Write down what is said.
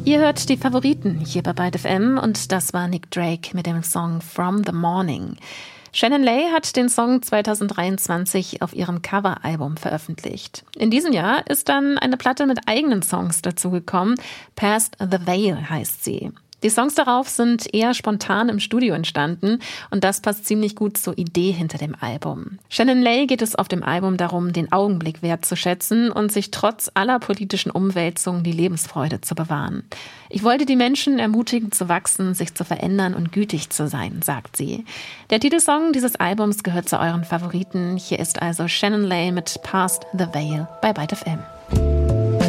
Ihr hört die Favoriten hier bei Byte FM und das war Nick Drake mit dem Song From the Morning. Shannon Lay hat den Song 2023 auf ihrem Coveralbum veröffentlicht. In diesem Jahr ist dann eine Platte mit eigenen Songs dazugekommen. Past the Veil heißt sie. Die Songs darauf sind eher spontan im Studio entstanden und das passt ziemlich gut zur Idee hinter dem Album. Shannon Lay geht es auf dem Album darum, den Augenblick wertzuschätzen und sich trotz aller politischen Umwälzungen die Lebensfreude zu bewahren. Ich wollte die Menschen ermutigen zu wachsen, sich zu verändern und gütig zu sein, sagt sie. Der Titelsong dieses Albums gehört zu euren Favoriten. Hier ist also Shannon Lay mit Past the Veil bei Byte FM.